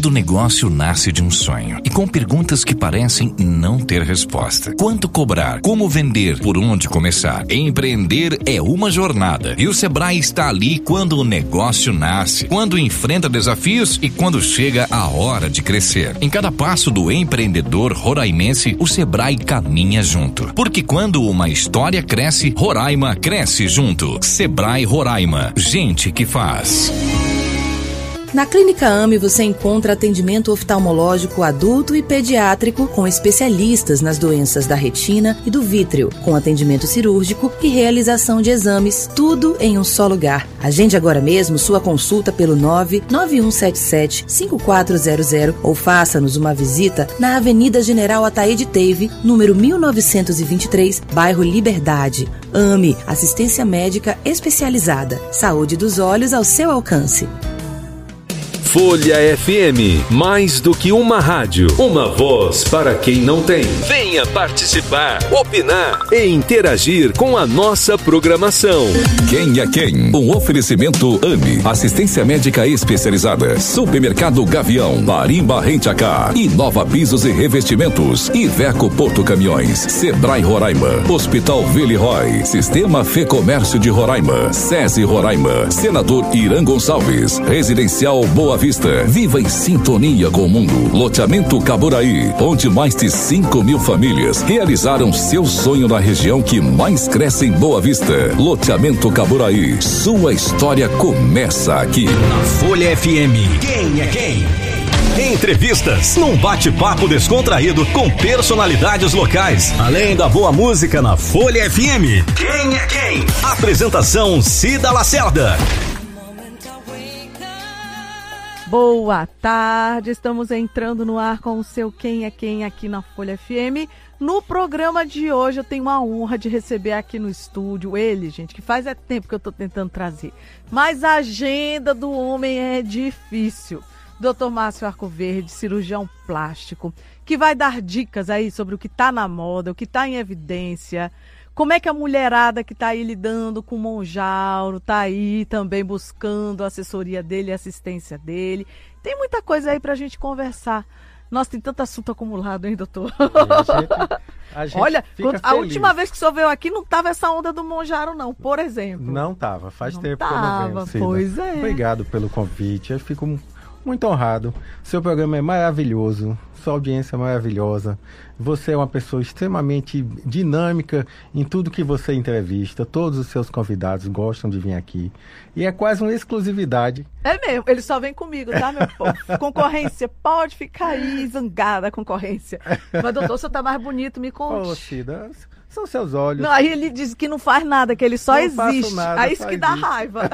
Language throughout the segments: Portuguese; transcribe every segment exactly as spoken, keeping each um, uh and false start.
Todo negócio nasce de um sonho e com perguntas que parecem não ter resposta. Quanto cobrar? Como vender? Por onde começar? Empreender é uma jornada e o Sebrae está ali quando o negócio nasce, quando enfrenta desafios e quando chega a hora de crescer. Em cada passo do empreendedor roraimense, o Sebrae caminha junto. Porque quando uma história cresce, Roraima cresce junto. Sebrae Roraima. Gente que faz. Na Clínica A M E você encontra atendimento oftalmológico adulto e pediátrico com especialistas nas doenças da retina e do vítreo, com atendimento cirúrgico e realização de exames, tudo em um só lugar. Agende agora mesmo sua consulta pelo nove nove um sete sete cinco quatro zero zero ou faça-nos uma visita na Avenida General Ataíde Teive, número mil novecentos e vinte e três, bairro Liberdade. A M E, assistência médica especializada. Saúde dos olhos ao seu alcance. Folha F M, mais do que uma rádio, uma voz para quem não tem. Venha participar, opinar e interagir com a nossa programação. Quem é quem? Um oferecimento A M E, assistência médica especializada. Supermercado Gavião, Marimba Rent-A-Car, Inova Pisos e Revestimentos, Iveco Porto Caminhões, Sebrae Roraima, Hospital Villeroy, Sistema Fê Comércio de Roraima, SESI Roraima, Senador Irã Gonçalves, Residencial Boa Vista. Viva em sintonia com o mundo. Loteamento Caburaí, onde mais de cinco mil famílias realizaram seu sonho na região que mais cresce em Boa Vista. Loteamento Caburaí. Sua história começa aqui. Na Folha F M. Quem é quem? Entrevistas num bate-papo descontraído com personalidades locais. Além da boa música na Folha F M. Quem é quem? Apresentação Cida Lacerda. Boa tarde, estamos entrando no ar com o seu Quem é Quem aqui na Folha F M. No programa de hoje eu tenho a honra de receber aqui no estúdio ele, gente, que faz é tempo que eu estou tentando trazer. Mas a agenda do homem é difícil. doutor Márcio Arcoverde, cirurgião plástico, que vai dar dicas aí sobre o que está na moda, o que está em evidência. Como é que a mulherada que está aí lidando com o Monjauro está aí também buscando a assessoria dele, a assistência dele. Tem muita coisa aí para a gente conversar. Nossa, tem tanto assunto acumulado, hein, doutor? A gente, a gente Olha, quando, a última vez que o senhor veio aqui não estava essa onda do Monjauro, não, por exemplo. Não estava, faz não tempo tava, que eu não venho, Cida. Pois é. Obrigado pelo convite, eu fico muito honrado. Seu programa é maravilhoso, sua audiência é maravilhosa. Você é uma pessoa extremamente dinâmica em tudo que você entrevista. Todos os seus convidados gostam de vir aqui. E é quase uma exclusividade. É mesmo, ele só vem comigo, tá, meu povo? Concorrência, pode ficar aí zangada a concorrência. Mas, doutor, você tá mais bonito, me conte. Ô, Cida, são seus olhos. Não, aí ele diz que não faz nada, que ele só não existe. Nada, aí isso que dá existe. Raiva.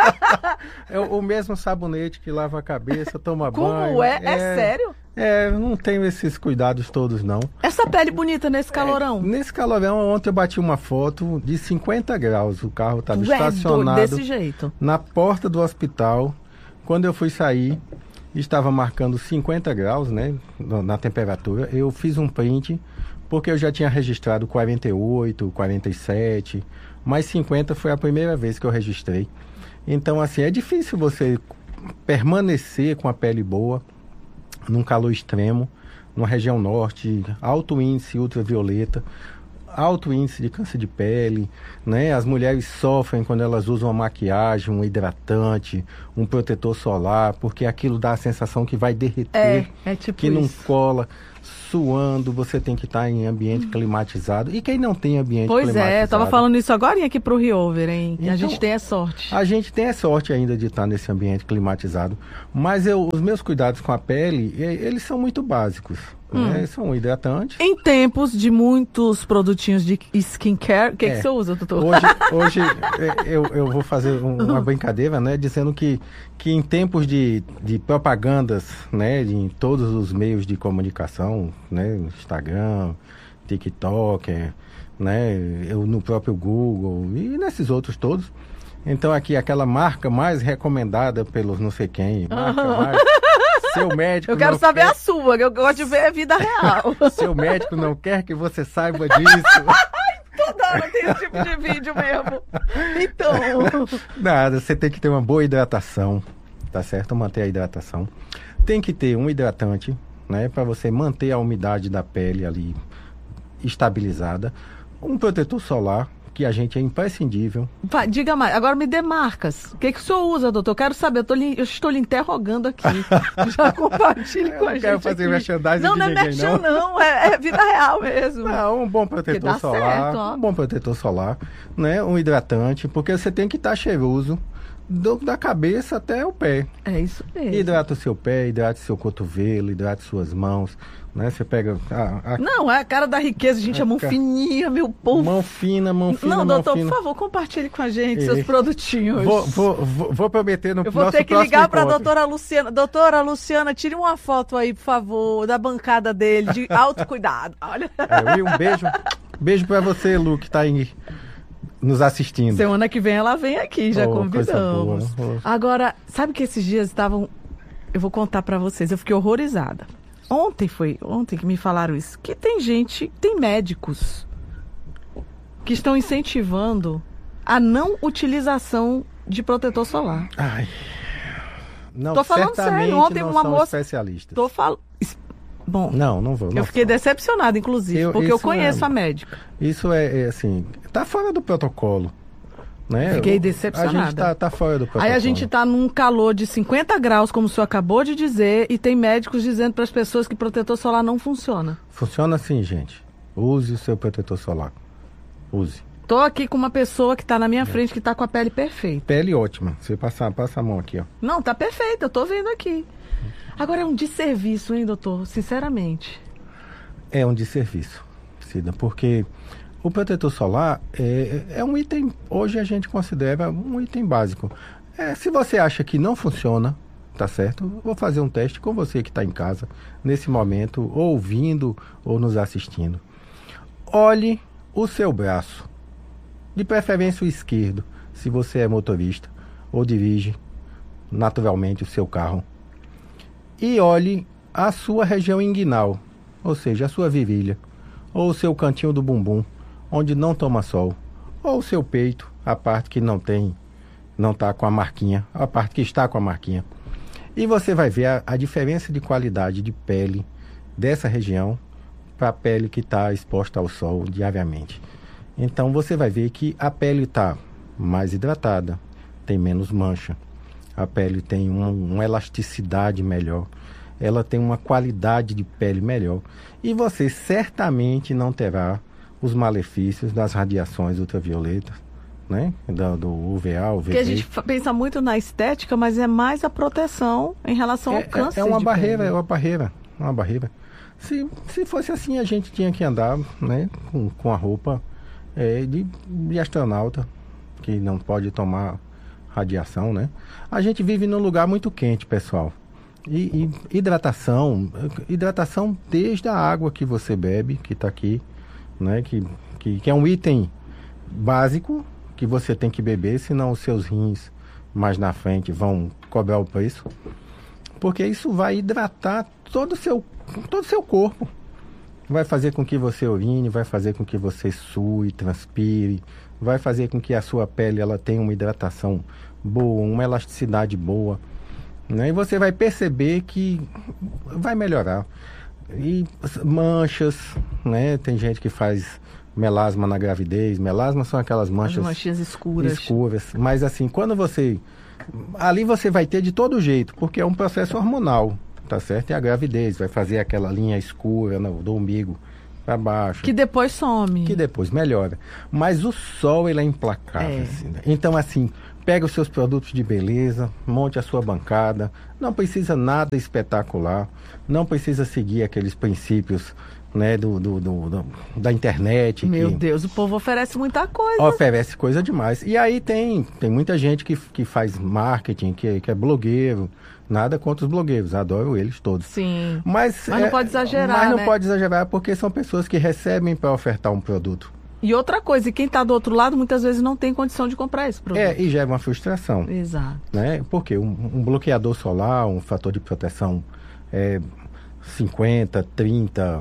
É o mesmo sabonete que lava a cabeça, toma Como banho. Como é? É, é sério? É, não tenho esses cuidados todos, não. Essa pele bonita nesse calorão? É, nesse calorão, ontem eu bati uma foto de cinquenta graus. O carro estava estacionado desse jeito. Na porta do hospital. Quando eu fui sair, estava marcando cinquenta graus, né, na temperatura. Eu fiz um print, porque eu já tinha registrado quarenta e oito, quarenta e sete, mas cinquenta foi a primeira vez que eu registrei. Então, assim, é difícil você permanecer com a pele boa num calor extremo, numa região norte, alto índice ultravioleta, alto índice de câncer de pele, né? As mulheres sofrem quando elas usam uma maquiagem, um hidratante, um protetor solar, porque aquilo dá a sensação que vai derreter, é, é tipo que não isso. cola. Suando, você tem que estar em ambiente climatizado. E quem não tem ambiente pois climatizado... Pois é, eu tava falando isso agora aqui pro Rio Over, hein? Então, a gente tem a sorte. A gente tem a sorte ainda de estar nesse ambiente climatizado. Mas eu, os meus cuidados com a pele, eles são muito básicos. Hum. Né? São hidratantes. Em tempos de muitos produtinhos de skincare, o que, é. que você usa, doutor? Hoje, hoje eu, eu vou fazer um, uma brincadeira, né? Dizendo que, que em tempos de, de propagandas, né? De, em todos os meios de comunicação, né? Instagram, TikTok, né? Eu, no próprio Google e nesses outros todos. Então aqui aquela marca mais recomendada pelos não sei quem, marca uhum. mais... Seu médico eu quero não saber quer... a sua, eu gosto de ver a vida real. Seu médico não quer que você saiba disso. Toda hora tem esse tipo de vídeo mesmo. Então... Nada, você tem que ter uma boa hidratação, tá certo? Manter a hidratação. Tem que ter um hidratante, né? Para você manter a umidade da pele ali estabilizada. Um protetor solar, que a gente é imprescindível. Vai, diga mais, agora me dê marcas. O que, que o senhor usa, doutor? Eu quero saber, eu, tô lhe, eu estou lhe interrogando aqui. Já compartilhe com a gente. Eu quero fazer merchandising Não, de não é ninguém, merchan, não. não, é, é vida real mesmo. Não, um bom protetor dá solar, certo, ó. um bom protetor solar, né? Um hidratante, porque você tem que estar cheiroso do, da cabeça até o pé. É isso mesmo. Hidrata o seu pé, hidrata o seu cotovelo, hidrata suas mãos, né? Você pega a, a Não, é a cara da riqueza, gente, a mão ca- fininha, meu povo. mão fina, mão fina, Não, mão doutor, fina. por favor, compartilhe com a gente E- seus produtinhos. Vou, vou, vou, vou prometer no Eu vou nosso ter que próximo ligar para a encontro. doutora Luciana. Doutora Luciana, tire uma foto aí, por favor, da bancada dele, de autocuidado. Olha. É, Will, um beijo. Beijo pra você, Lu, que tá aí nos assistindo. Semana que vem ela vem aqui, já Oh, coisa convidamos. boa. Agora, sabe que esses dias estavam... Eu vou contar para vocês, eu fiquei horrorizada. Ontem foi, ontem que me falaram isso, que tem gente, tem médicos que estão incentivando a não utilização de protetor solar. Ai. Não, Tô falando certamente sério, ontem não uma são moça- especialistas. Tô falando... Bom, Não, não vou. eu não fiquei são. decepcionada, inclusive, Eu- porque eu isso conheço é- a médica. Isso é, é assim, tá fora do protocolo, né? Fiquei O- decepcionada. A gente tá, tá fora do protocolo. Aí a gente tá num calor de cinquenta graus, como o senhor acabou de dizer, e tem médicos dizendo para as pessoas que protetor solar não funciona. Funciona assim, gente. Use o seu protetor solar. Use. Tô aqui com uma pessoa que tá na minha frente que tá com a pele perfeita. Pele ótima. Você passa, passa a mão aqui, ó. Não, tá perfeita, eu tô vendo aqui. Agora é um desserviço, hein, doutor? Sinceramente. É um desserviço, Cida, porque o protetor solar é, é um item, hoje a gente considera um item básico. É, se você acha que não funciona, tá certo? Vou fazer um teste com você que está em casa, nesse momento, ou ouvindo ou nos assistindo. Olhe o seu braço, de preferência o esquerdo, se você é motorista ou dirige naturalmente o seu carro. E olhe a sua região inguinal, ou seja, a sua virilha, ou o seu cantinho do bumbum, onde não toma sol, ou o seu peito, a parte que não tem, não está com a marquinha, a parte que está com a marquinha. E você vai ver a, a diferença de qualidade de pele dessa região para a pele que está exposta ao sol diariamente. Então você vai ver que a pele está mais hidratada, tem menos mancha, a pele tem uma, uma elasticidade melhor, ela tem uma qualidade de pele melhor e você certamente não terá os malefícios das radiações ultravioletas, né? Do, do U V A, U V B. Porque a gente fa- pensa muito na estética, mas é mais a proteção em relação ao É, câncer. é, é uma de barreira, pele. é uma barreira, uma barreira. Se, se fosse assim, a gente tinha que andar, né, com, com a roupa é, de, de astronauta, que não pode tomar radiação, né? A gente vive num lugar muito quente, pessoal. E, e hidratação, hidratação desde a água que você bebe, que está aqui, né, que, que, que é um item básico que você tem que beber, senão os seus rins mais na frente vão cobrar o preço. Porque isso vai hidratar todo o seu, todo o seu corpo. Vai fazer com que você urine, vai fazer com que você sue, transpire, vai fazer com que a sua pele ela tenha uma hidratação boa, uma elasticidade boa, né? E você vai perceber que vai melhorar. E manchas, né? Tem gente que faz melasma na gravidez. Melasma são aquelas As manchas manchinhas escuras. escuras. Mas assim, quando você... Ali você vai ter de todo jeito, porque é um processo hormonal, tá certo? E a gravidez vai fazer aquela linha escura no, do umbigo para baixo. Que depois some. Que depois melhora. Mas o sol, ele é implacável. É. Assim, né? Então, assim, pega os seus produtos de beleza, monte a sua bancada. Não precisa nada espetacular. Não precisa seguir aqueles princípios, né, do, do, do- do- da internet. Meu que Deus, o povo oferece muita coisa. oferece coisa demais. E aí tem, tem muita gente que, que faz marketing, que, que é blogueiro. Nada contra os blogueiros, adoro eles todos. Sim. Mas, Mas não é, pode exagerar, Mas não né? pode exagerar porque são pessoas que recebem para ofertar um produto. E outra coisa, e quem está do outro lado muitas vezes não tem condição de comprar esse produto. É, e gera uma frustração, Exato. né? Porque um, um bloqueador solar, um fator de proteção é, cinquenta, trinta,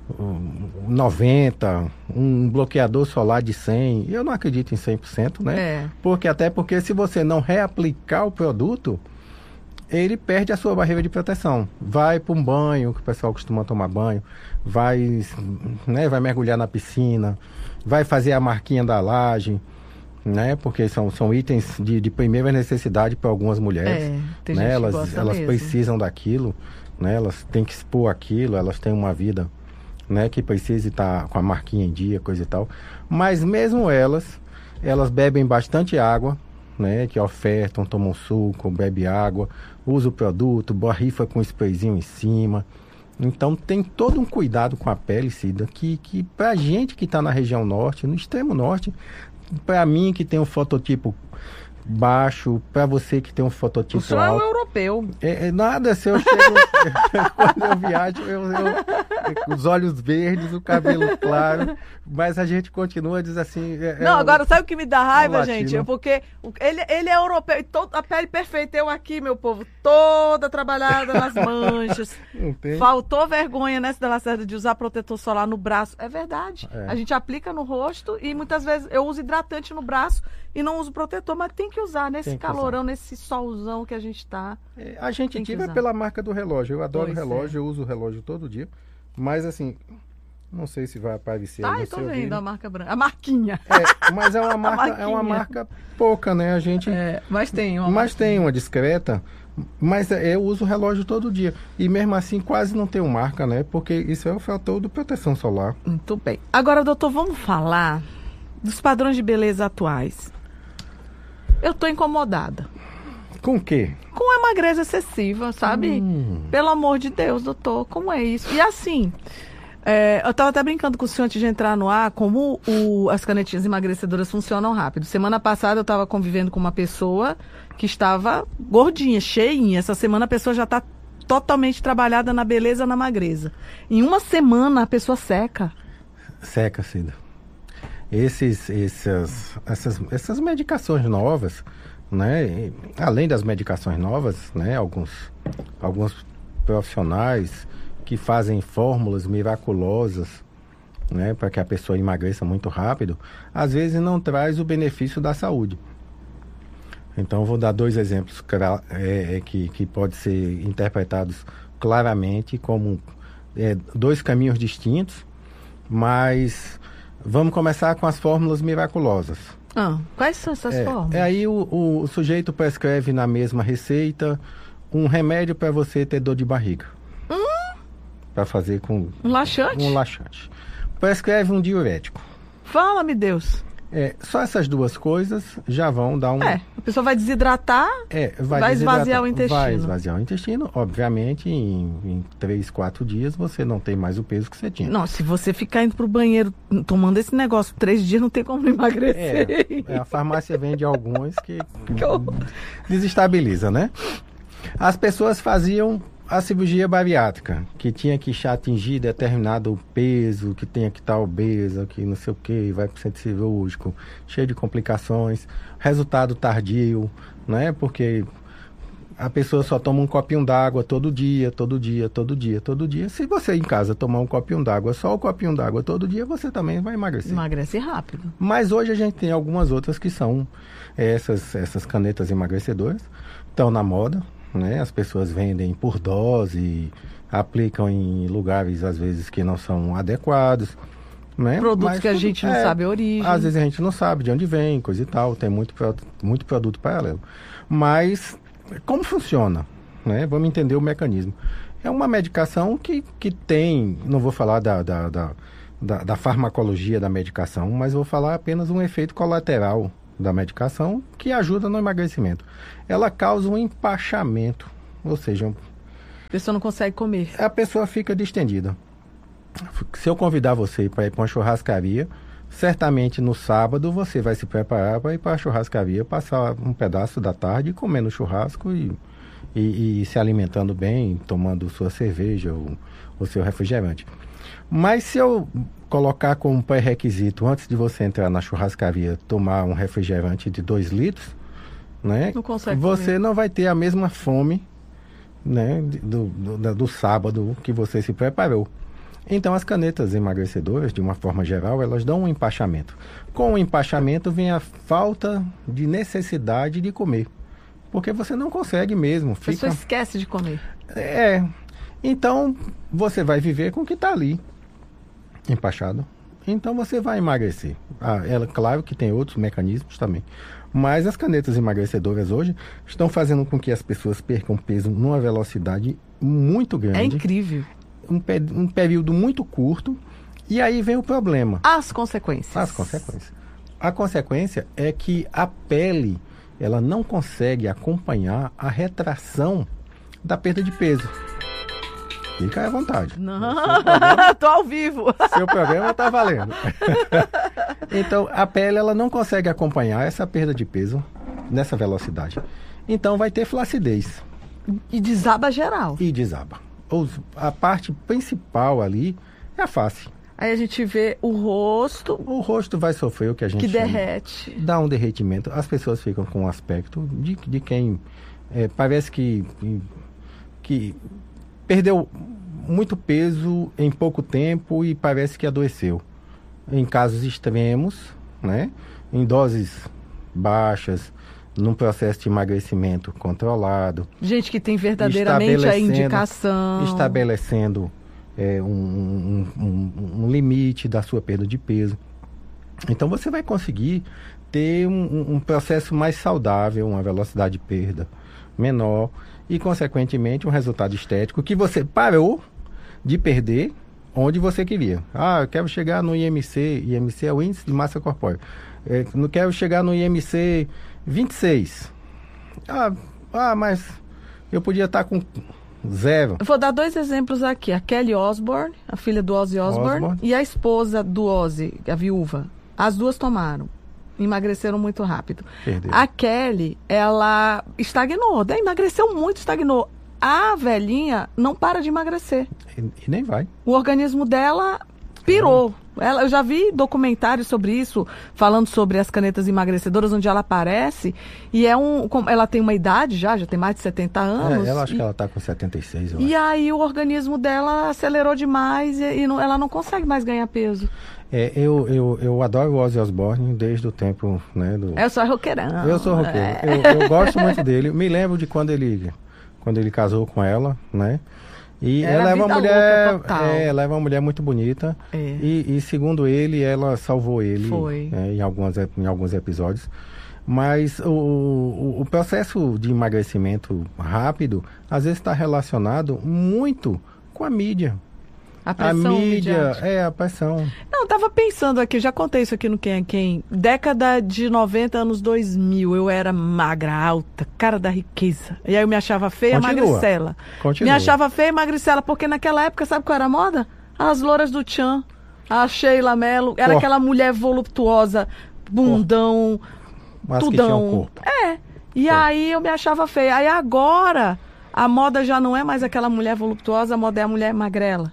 um, noventa, um bloqueador solar de cem, eu não acredito em cem por cento, né? É. Porque, até porque se você não reaplicar o produto, ele perde a sua barreira de proteção. Vai para um banho, que o pessoal costuma tomar banho, vai, né, vai mergulhar na piscina, vai fazer a marquinha da laje, né, porque são, são itens de, de primeira necessidade para algumas mulheres. É, tem né, gente que elas gosta elas mesmo. precisam daquilo, né, elas têm que expor aquilo, elas têm uma vida, né, que precisa estar com a marquinha em dia, coisa e tal. Mas mesmo elas, elas bebem bastante água, né, que ofertam, tomam suco, bebe água, usa o produto, borrifa com sprayzinho em cima. Então tem todo um cuidado com a pele, Cida, que, que pra gente que está na região norte, no extremo norte, para mim que tem um fototipo baixo, para você que tem um fototipo O senhor é um alto. europeu. É, é nada, se eu chego, quando eu viajo, eu, eu, os olhos verdes, o cabelo claro, mas a gente continua, diz assim... É, Não, é agora um, sabe o que me dá raiva, um gente? latino. É porque o- ele, ele é europeu, e todo, a pele perfeita, eu aqui, meu povo, toda trabalhada nas manchas. Não tem? Faltou vergonha, né, Cidela Lacerda, de usar protetor solar no braço. É verdade. É. A gente aplica no rosto e muitas vezes eu uso hidratante no braço e não uso protetor, mas tem que usar nesse Tem que calorão, nesse solzão que a gente tá. É, a gente Tem que tira usar. pela marca do relógio. Eu adoro Pois relógio, eu uso o relógio todo dia. Mas assim, não sei se vai aparecer. aí Ai, no tô seu vendo vídeo. a marca branca. A marquinha. É, mas é uma marca, é uma marquinha. marca pouca, né? A gente. É, mas tem uma Mas tem uma discreta. Mas é, eu uso o relógio todo dia. E mesmo assim quase não tenho marca, né? Porque isso é o fator de proteção solar. Muito bem. Agora, doutor, vamos falar dos padrões de beleza atuais. Eu tô incomodada Com o quê? com a magreza excessiva, sabe? Hum. Pelo amor de Deus, doutor, como é isso? E assim, é, eu tava até brincando com o senhor antes de entrar no ar, como o- as canetinhas emagrecedoras funcionam rápido. Semana passada eu tava convivendo com uma pessoa que estava gordinha, cheinha. Essa semana a pessoa já tá totalmente trabalhada na beleza, na magreza. Em uma semana a pessoa seca. Seca, Cida. Esses, essas, essas, essas medicações novas, né? e, além das medicações novas, né? Alguns, alguns profissionais que fazem fórmulas miraculosas, né? Para que a pessoa emagreça muito rápido, às vezes não traz o benefício da saúde. Então, vou dar dois exemplos cra- é, é, que, que podem ser interpretados claramente como é, dois caminhos distintos, mas vamos começar com as fórmulas miraculosas. Ah, quais são essas É, formas? é aí o, o- o sujeito prescreve na mesma receita um remédio para você ter dor de barriga. Para fazer com Um laxante? um laxante. Prescreve um diurético. Fala-me, Deus. É, só essas duas coisas já vão dar um... É, a pessoa vai desidratar. É, Vai esvaziar desidratar. o intestino. Vai esvaziar o intestino. Obviamente, em, em três, quatro dias você não tem mais o peso que você tinha. Não, se você ficar indo pro banheiro tomando esse negócio três dias, não tem como não emagrecer. É, é, a farmácia vende alguns que Que horror. desestabiliza, né? As pessoas faziam a cirurgia bariátrica, que tinha que atingir determinado peso, que tinha que estar obesa, que não sei o que, vai para o centro cirúrgico, cheio de complicações, resultado tardio, né? Porque a pessoa só toma um copinho d'água todo dia, todo dia, todo dia, todo dia. Se você em casa tomar um copinho d'água, só o copinho d'água todo dia, você também vai emagrecer. Emagrece rápido. Mas hoje a gente tem algumas outras que são essas, essas canetas emagrecedoras, estão na moda, né? As pessoas vendem por dose, aplicam em lugares às vezes que não são adequados, né? Produtos Mas que a tudo- gente não sabe a origem. Às vezes a gente não sabe de onde vem, coisa e tal, tem muito, pro- muito produto paralelo. Mas como funciona? Né? Vamos entender o mecanismo. É uma medicação que, que tem, não vou falar da, da, da, da, da farmacologia da medicação, mas vou falar apenas um efeito colateral da medicação que ajuda no emagrecimento. Ela causa um empachamento, ou seja, um- A pessoa não consegue comer. a pessoa fica distendida. Se eu convidar você para ir para uma churrascaria, certamente no sábado você vai se preparar para ir para a churrascaria, passar um pedaço da tarde comendo churrasco e, e, e se alimentando bem, tomando sua cerveja ou o seu refrigerante. Mas se eu colocar como pré-requisito, antes de você entrar na churrascaria, tomar um refrigerante de dois litros, né? Não consegue Você comer. não vai ter a mesma fome, né, do, do, do sábado que você se preparou. Então, as canetas emagrecedoras, de uma forma geral, elas dão um empachamento. Com o empachamento vem a falta de necessidade de comer. porque você não consegue mesmo. A Fica... pessoa esquece de comer. É, então você vai viver com o que está ali, empachado. Então você vai emagrecer. Ah, ela, claro que tem outros mecanismos também. Mas as canetas emagrecedoras hoje estão fazendo com que as pessoas percam peso numa velocidade muito grande. É incrível. Um, pe- um período muito curto. E aí vem o problema. As consequências. As consequências. A consequência é que a pele, ela não consegue acompanhar a retração da perda de peso. Fica à vontade. Não, programa, tô ao vivo. Seu programa tá valendo. Então, a pele, ela não consegue acompanhar essa perda de peso nessa velocidade. Então, vai ter flacidez. E desaba geral. E desaba. Os, a parte principal ali é a face. Aí a gente vê o rosto. O rosto vai sofrer o que a gente que chama, derrete. Dá um derretimento. As pessoas ficam com um aspecto de, de quem é, parece que, que perdeu muito peso em pouco tempo e parece que adoeceu. Em casos extremos, né? Em doses baixas, num processo de emagrecimento controlado. Gente que tem verdadeiramente a indicação. Estabelecendo é, um, um, um, um limite da sua perda de peso. Então você vai conseguir ter um, um processo mais saudável, uma velocidade de perda menor e, consequentemente, um resultado estético que você parou de perder onde você queria. Ah, eu quero chegar no I M C, I M C é o índice de massa corpórea. É, não quero chegar no I M C vinte e seis. Ah, ah, mas eu podia estar com zero. Eu vou dar dois exemplos aqui. A Kelly Osbourne, a filha do Ozzy Osbourne, Osbourne. E a esposa do Ozzy, a viúva. As duas tomaram. Emagreceram muito rápido. Perdeu. A Kelly, ela estagnou, né? Emagreceu muito, estagnou. A velhinha não para de emagrecer. E, e nem vai. O organismo dela pirou. Ela, eu já vi documentários sobre isso, falando sobre as canetas emagrecedoras, onde ela aparece. E é um. Ela tem uma idade já, já tem mais de setenta anos. É, ela acho e, que ela está com setenta e seis. Eu e acho. aí o organismo dela acelerou demais e, e não, ela não consegue mais ganhar peso. É, eu, eu, eu adoro o Ozzy Osbourne desde o tempo, né? Do... Eu sou roqueirão. Eu sou roqueiro. É. Eu, eu gosto muito dele. Me lembro de quando ele, quando ele casou com ela, né? E Era ela é uma mulher, louca, é, ela é uma mulher muito bonita. É. E, e segundo ele, ela salvou ele Foi. É, em, algumas, em alguns episódios. Mas o, o, o processo de emagrecimento rápido, às vezes está relacionado muito com a mídia. A pressão a mídia, midiática. é, a pressão. Não, eu tava pensando aqui, já contei isso aqui no Quem é Quem. Década de noventa, anos dois mil, eu era magra, alta, cara da riqueza. E aí eu me achava feia, Continua. magricela. Continua. Me achava feia, magricela, porque naquela época, sabe qual era a moda? As louras do Tchan, a Sheila Mello, era Oh. aquela mulher voluptuosa, bundão, Mas que tudão. tinha um corpo. É, e Foi. aí eu me achava feia. Aí agora, a moda já não é mais aquela mulher voluptuosa, a moda é a mulher magrela.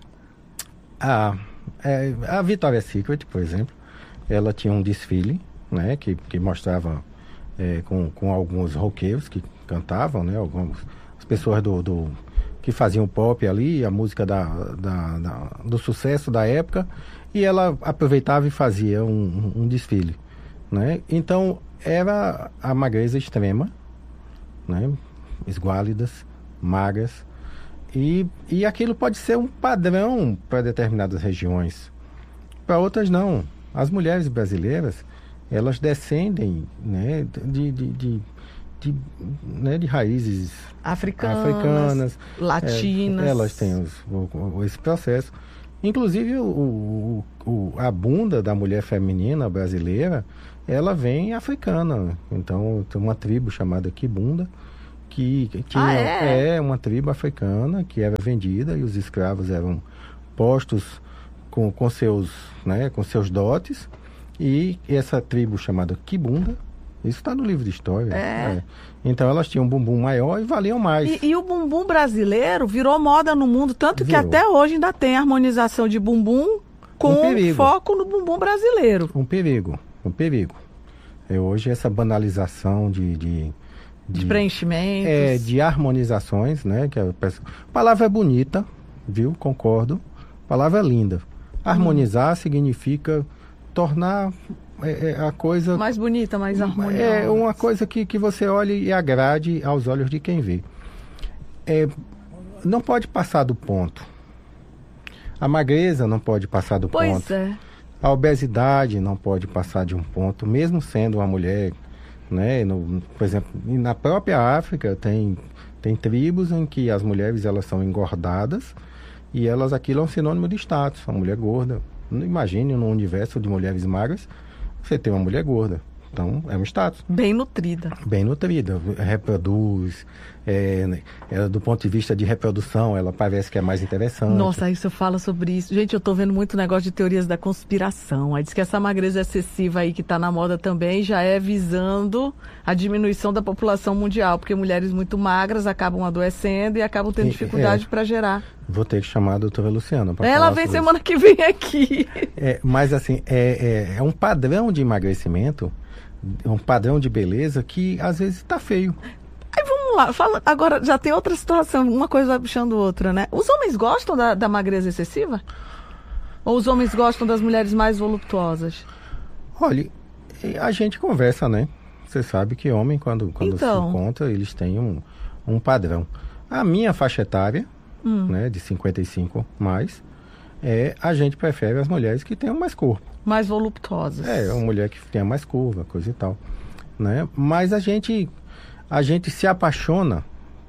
A, é, a Victoria's Secret, por exemplo, ela tinha um desfile, né, que, que mostrava é, com, com alguns roqueiros que cantavam, né, algumas as pessoas do, do, que faziam pop ali, a música da, da, da, do sucesso da época, e ela aproveitava e fazia um, um, um desfile, né. Então, era a magreza extrema, né, esguálidas, magras. E, e aquilo pode ser um padrão para determinadas regiões. Para outras, não. As mulheres brasileiras, elas descendem, né, de, de, de, de, né, de raízes Africanas, africanas latinas. É, elas têm os, o, o, esse processo. Inclusive, o, o, o, a bunda da mulher feminina brasileira, ela vem africana. Então, tem uma tribo chamada Kibunda, que tinha, ah, é? é uma tribo africana que era vendida e os escravos eram postos com, com, seus, né, com seus dotes, e essa tribo chamada Kibunda, isso está no livro de história. É. É. Então elas tinham um bumbum maior e valiam mais. E, e o bumbum brasileiro virou moda no mundo, tanto virou. Que até hoje ainda tem harmonização de bumbum com um foco no bumbum brasileiro. Um perigo, um perigo. É, hoje essa banalização de... de De, de preenchimentos. É, de harmonizações, né? Que a palavra é bonita, viu? Concordo. A palavra é linda. Harmonizar hum. significa tornar é, é a coisa... Mais bonita, mais harmoniosa. É uma coisa que, que você olhe e agrade aos olhos de quem vê. É, não pode passar do ponto. A magreza não pode passar do pois ponto. É. A obesidade não pode passar de um ponto, mesmo sendo uma mulher, né? No, por exemplo, na própria África tem, tem tribos em que as mulheres elas são engordadas e elas aquilo é um sinônimo de status, uma mulher gorda. Imagine no universo de mulheres magras, você tem uma mulher gorda. Então, é um status. Bem nutrida. Bem nutrida, reproduz, é, é, do ponto de vista de reprodução, ela parece que é mais interessante. Nossa, aí você fala sobre isso. Gente, eu tô vendo muito negócio de teorias da conspiração. Aí diz que essa magreza excessiva aí que tá na moda também já é visando a diminuição da população mundial, porque mulheres muito magras acabam adoecendo e acabam tendo dificuldade é, para gerar. Vou ter que chamar a doutora Luciana para falar. Ela vem semana isso. que vem aqui. É, mas assim, é, é, é um padrão de emagrecimento, um padrão de beleza que às vezes está feio. Aí vamos lá, fala, agora já tem outra situação, uma coisa vai puxando outra, né? Os homens gostam da, da magreza excessiva? Ou os homens gostam das mulheres mais voluptuosas? Olha, a gente conversa, né? Você sabe que homem, quando, quando então... se encontra, eles têm um, um padrão. A minha faixa etária, hum. né, de cinquenta e cinco mais, é, a gente prefere as mulheres que tenham mais corpo. Mais voluptuosas. É, uma mulher que tenha mais curva, coisa e tal, né? Mas a gente, a gente se apaixona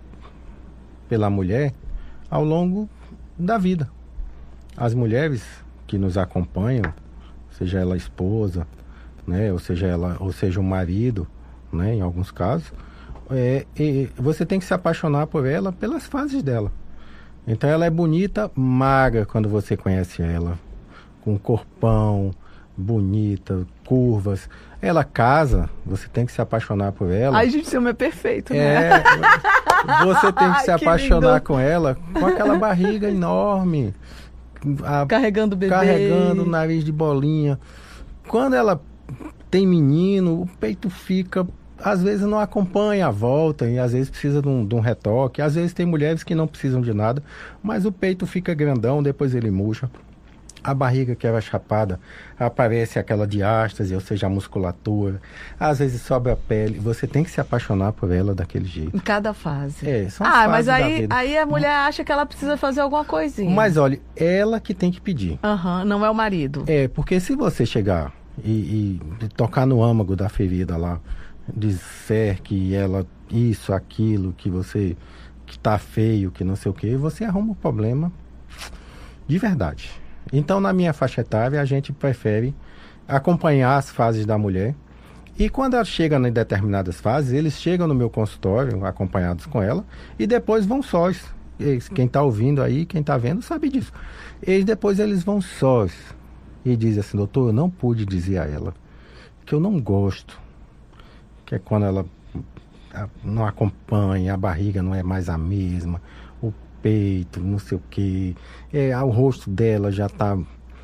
pela mulher ao longo da vida. As mulheres que nos acompanham, seja ela esposa, né? Ou seja ela, ou seja o marido, né? Em alguns casos, é, e você tem que se apaixonar por ela pelas fases dela. Então ela é bonita, magra quando você conhece ela, com corpão, bonita, curvas. Ela casa, você tem que se apaixonar por ela. Ai, gente, esse homem é perfeito, né? É, você tem que se Ai, que apaixonar lindo. com ela, com aquela barriga enorme. A, carregando o bebê. Carregando o nariz de bolinha. Quando ela tem menino, o peito fica... Às vezes não acompanha a volta e às vezes precisa de um, de um retoque. Às vezes tem mulheres que não precisam de nada, mas o peito fica grandão, depois ele murcha. A barriga que era chapada, aparece aquela diástase, ou seja, a musculatura. Às vezes sobra a pele. Você tem que se apaixonar por ela daquele jeito. Em cada fase. É, são as ah, fases mas da aí, vida. aí a mulher acha que ela precisa fazer alguma coisinha. Mas olha, ela que tem que pedir. Aham, uhum, não é o marido. É, porque se você chegar e, e tocar no âmago da ferida lá, dizer que ela, isso, aquilo, que você, que tá feio, que não sei o que, você arruma um problema de verdade. Então, na minha faixa etária, a gente prefere acompanhar as fases da mulher. E quando ela chega em determinadas fases, eles chegam no meu consultório, acompanhados com ela, e depois vão sós. Eles, quem está ouvindo aí, quem está vendo, sabe disso. E depois eles vão sós e dizem assim, doutor, eu não pude dizer a ela que eu não gosto. Que é quando ela não acompanha, a barriga não é mais a mesma, o peito, não sei o que, é, o rosto dela já está...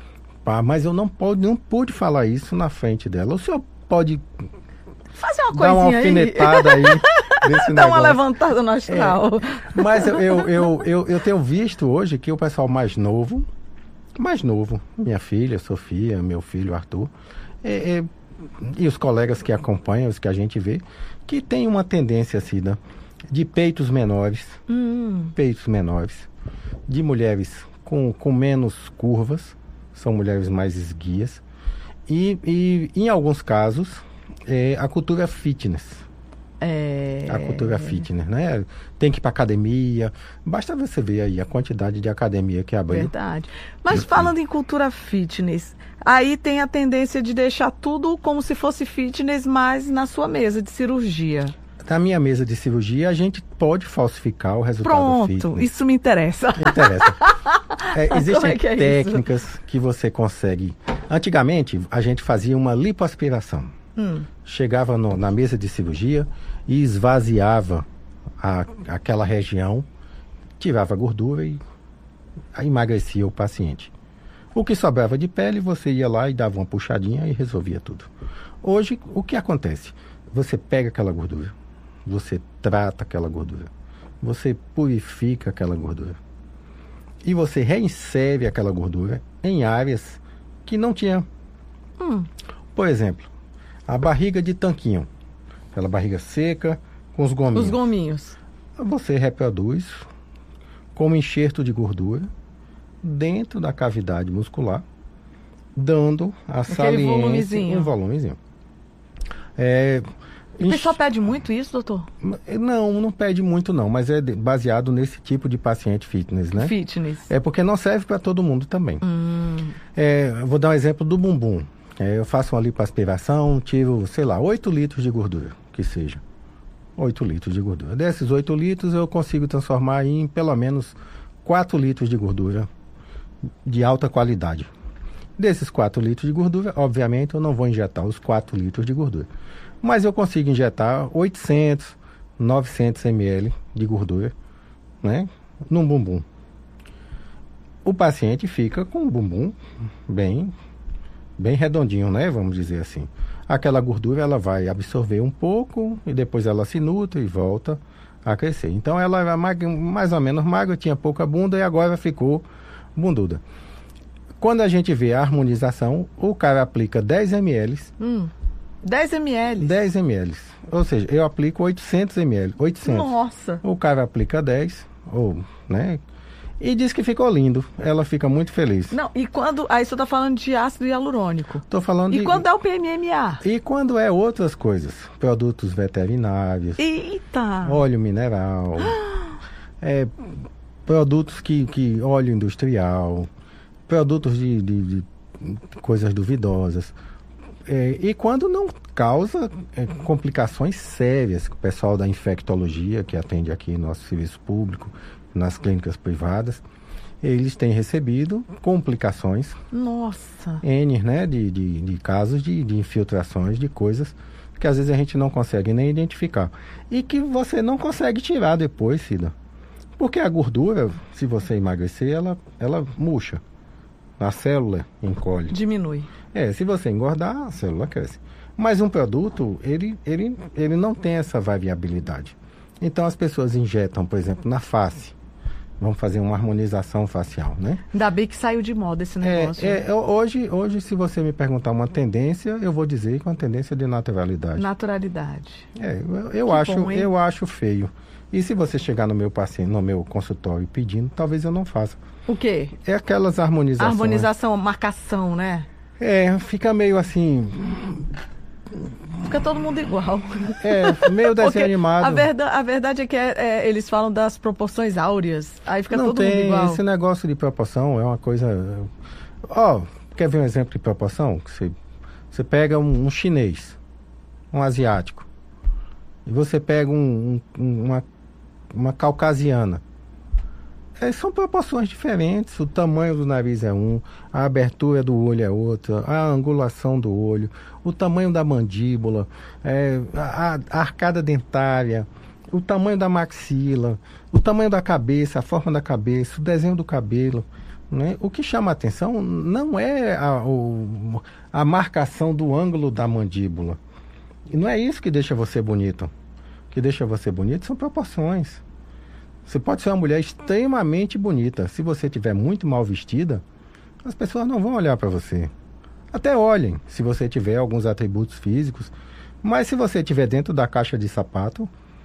Mas eu não, pode, não pude falar isso na frente dela. O senhor pode fazer uma dar uma alfinetada aí, aí desse dar uma negócio. levantada no astral. É, mas eu, eu, eu, eu, eu tenho visto hoje que o pessoal mais novo, mais novo, minha filha, Sofia, meu filho, Arthur, é... é e os colegas que acompanham, os que a gente vê, que tem uma tendência assim, né, de peitos menores, hum. peitos menores, de mulheres com, com menos curvas, são mulheres mais esguias, e, e em alguns casos, é, a cultura fitness. É... A cultura fitness, né? Tem que ir para academia. Basta você ver aí a quantidade de academia que abriu. Verdade. Mas falando em cultura fitness, aí tem a tendência de deixar tudo como se fosse fitness, mas na sua mesa de cirurgia. Na minha mesa de cirurgia, a gente pode falsificar o resultado Pronto, fitness. Pronto, isso me interessa. Me interessa. É, existem é que é técnicas isso? que você consegue... Antigamente, a gente fazia uma lipoaspiração. Hum. Chegava no, na mesa de cirurgia e esvaziava a, aquela região, tirava a gordura e emagrecia o paciente. O que sobrava de pele, você ia lá e dava uma puxadinha e resolvia tudo. Hoje, o que acontece? Você pega aquela gordura, você trata aquela gordura, você purifica aquela gordura e você reinsere aquela gordura em áreas que não tinha. Hum. Por exemplo, a barriga de tanquinho, aquela barriga seca com os gominhos. Os gominhos. Você reproduz como enxerto de gordura dentro da cavidade muscular, dando a Aquele saliência, volumezinho. um volumezinho. É, O pessoal pede muito isso, doutor? Não, não pede muito não, mas é baseado nesse tipo de paciente fitness, né? Fitness. É porque não serve para todo mundo também. Hum. É, vou dar um exemplo do bumbum. É, eu faço uma lipoaspiração, tiro, sei lá, oito litros de gordura, que seja. oito litros de gordura. Desses oito litros eu consigo transformar em pelo menos quatro litros de gordura de alta qualidade. Desses quatro litros de gordura, obviamente eu não vou injetar os quatro litros de gordura. Mas eu consigo injetar oitocentos, novecentos mililitros de gordura, né, num bumbum. O paciente fica com o bumbum bem, bem redondinho, né, vamos dizer assim. Aquela gordura ela vai absorver um pouco e depois ela se nutre e volta a crescer. Então ela era mais ou menos magra, tinha pouca bunda e agora ficou bunduda. Quando a gente vê a harmonização, o cara aplica dez mililitros. Hum. dez mililitros? dez mililitros. Ou seja, eu aplico oitocentos mililitros. oitocentos. Nossa! O cara aplica dez, ou, né? E diz que ficou lindo. Ela fica muito feliz. Não, e quando... Aí você tá falando de ácido hialurônico. Tô falando e de... quando é o P M M A? E quando é outras coisas. Produtos veterinários. Eita! Óleo mineral. é, produtos que, que... Óleo industrial. Produtos de, de, de coisas duvidosas. É, e quando não causa é, complicações sérias, que o pessoal da infectologia, que atende aqui no nosso serviço público, nas clínicas privadas, eles têm recebido complicações. Nossa! N, né, de, de, de casos de, de infiltrações, de coisas que às vezes a gente não consegue nem identificar. E que você não consegue tirar depois, Cida. Porque a gordura, se você emagrecer, ela, ela murcha. A célula encolhe. Diminui. É, se você engordar, a célula cresce. Mas um produto, ele, ele, ele não tem essa variabilidade. Então as pessoas injetam, por exemplo, na face. Vamos fazer uma harmonização facial, né? Ainda bem que saiu de moda esse negócio. É, é, hoje, hoje, se você me perguntar uma tendência, eu vou dizer que é uma tendência de naturalidade. Naturalidade. É, eu, eu, Que acho, bom, hein? eu acho feio. E se você chegar no meu paciente, no meu consultório pedindo, talvez eu não faça. O quê? É aquelas harmonizações. Harmonização, marcação, né? É, fica meio assim... Fica todo mundo igual. É, meio desenho Porque animado. A verdade, a verdade é que é, é, eles falam das proporções áureas. Aí fica não todo tem mundo igual. Esse negócio de proporção é uma coisa... Ó, quer ver um exemplo de proporção? Você, você pega um, um chinês, um asiático, e você pega um, um, uma, uma caucasiana. É, são proporções diferentes, o tamanho do nariz é um, a abertura do olho é outra, a angulação do olho, o tamanho da mandíbula, é, a, a arcada dentária, o tamanho da maxila, o tamanho da cabeça, a forma da cabeça, o desenho do cabelo, né? O que chama a atenção não é a, o, a marcação do ângulo da mandíbula. E não é isso que deixa você bonito. O que deixa você bonito são proporções. Você pode ser uma mulher extremamente bonita. Se você estiver muito mal vestida, as pessoas não vão olhar para você. Até olhem, se você tiver alguns atributos físicos. Mas se você estiver dentro da caixa de sapato,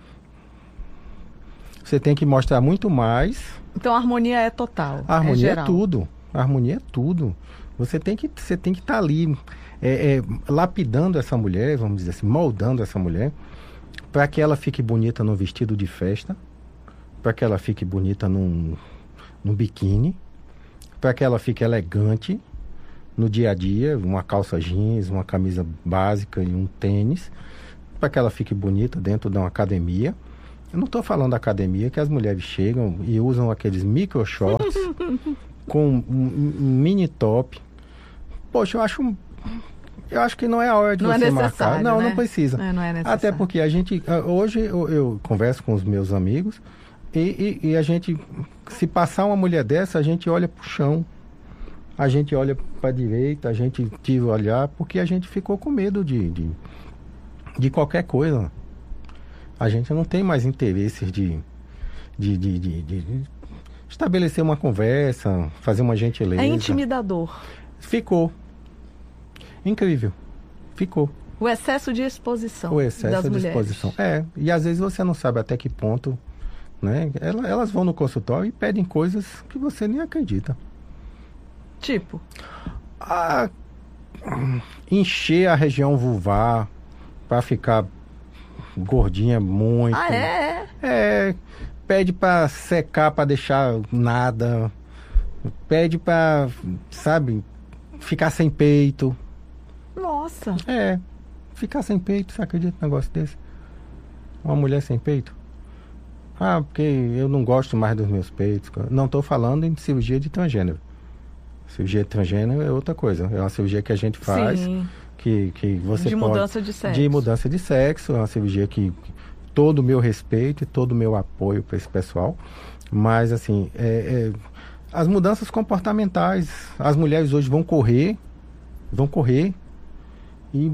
você tem que mostrar muito mais. Então a harmonia é total. A harmonia é, é tudo. A harmonia é tudo. Você tem que você tem que estar ali é, é, lapidando essa mulher, vamos dizer assim, moldando essa mulher, para que ela fique bonita no vestido de festa, para que ela fique bonita num, num biquíni, para que ela fique elegante no dia a dia, uma calça jeans, uma camisa básica e um tênis, para que ela fique bonita dentro de uma academia. Eu não estou falando da academia que as mulheres chegam e usam aqueles micro shorts com um, um mini top. Poxa, eu acho, eu acho que não é a hora de não você é marcar. Não, né? não precisa. É, não é necessário. Até porque a gente, hoje eu, eu converso com os meus amigos e, e, e a gente, se passar uma mulher dessa, a gente olha pro chão, a gente olha para a direita, a gente tira o olhar, porque a gente ficou com medo de, de, de qualquer coisa. A gente não tem mais interesses de, de, de, de, de estabelecer uma conversa, fazer uma gentileza. É intimidador. Ficou. Incrível. ficou. O excesso de exposição O excesso das de mulheres. exposição. É, e às vezes você não sabe até que ponto, né? Elas, elas vão no consultório e pedem coisas que você nem acredita. Tipo? Ah, encher a região vulvar para ficar gordinha muito. Ah, é? É, pede para secar, para deixar nada. Pede para, sabe, ficar sem peito. Nossa. É, ficar sem peito, você acredita num negócio desse? Uma mulher sem peito? Ah, porque eu não gosto mais dos meus peitos. Não estou falando em cirurgia de transgênero. Cirurgia de transgênero é outra coisa. É uma cirurgia que a gente faz. Sim. Que, que você de pode... mudança de sexo. De mudança de sexo. É uma cirurgia que todo o meu respeito e todo o meu apoio para esse pessoal. Mas, assim, é, é, as mudanças comportamentais. As mulheres hoje vão correr, vão correr e...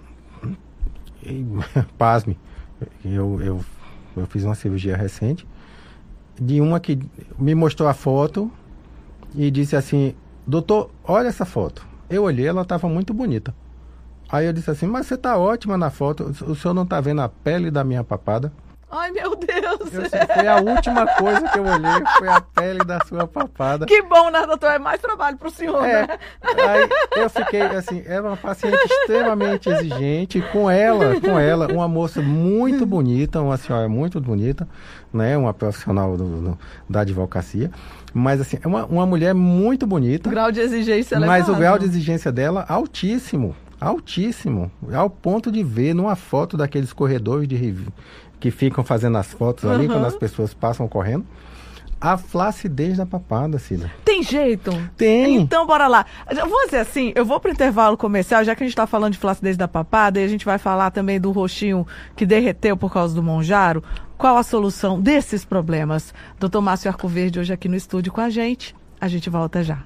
e pasme. Eu, eu, eu fiz uma cirurgia recente de uma que me mostrou a foto e disse assim: doutor, olha essa foto. Eu olhei, ela estava muito bonita. Aí eu disse assim: mas você está ótima na foto, o senhor não está vendo a pele da minha papada? Ai, meu Deus! Eu disse, foi a última coisa que eu olhei, foi a pele da sua papada. Que bom, né, doutor? É mais trabalho pro senhor, é, né? Aí eu fiquei assim, era uma paciente extremamente exigente, com ela, com ela, uma moça muito bonita, uma senhora muito bonita, né, uma profissional do, do, da advocacia, mas assim, uma, uma mulher muito bonita. O grau de exigência elevado. Mas o grau de exigência dela, altíssimo, altíssimo, ao ponto de ver numa foto daqueles corredores de review, que ficam fazendo as fotos uhum. ali, quando as pessoas passam correndo, a flacidez da papada, Cida. Tem jeito? Tem. Então, bora lá. Eu vou dizer assim, eu vou pro intervalo comercial, já que a gente tá falando de flacidez da papada, e a gente vai falar também do rostinho que derreteu por causa do Monjaro. Qual a solução desses problemas? doutor Márcio Arcoverde hoje aqui no estúdio com a gente. A gente volta já.